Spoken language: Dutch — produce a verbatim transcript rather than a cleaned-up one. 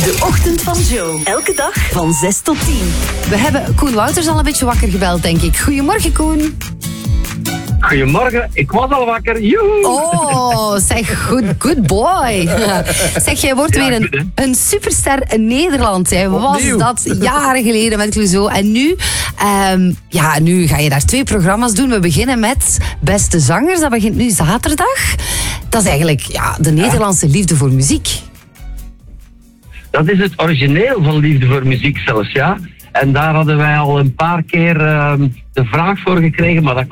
De Ochtend van Joe. Elke dag van zes tot tien. We hebben Koen Wouters al een beetje wakker gebeld, denk ik. Goedemorgen, Koen. Goedemorgen, ik was al wakker. Joehoe. Oh, zeg, good, good boy. Zeg, jij wordt Ja, weer goed, een, een superster in Nederland. Hè. Was Opnieuw. dat jaren geleden met Clouseau. En nu, ehm, ja, nu ga je daar twee programma's doen. We beginnen met Beste Zangers. Dat begint nu zaterdag. Dat is eigenlijk ja, de Nederlandse liefde voor muziek. Dat is het origineel van Liefde voor Muziek zelfs, ja. En daar hadden wij al een paar keer uh, de vraag voor gekregen, maar dat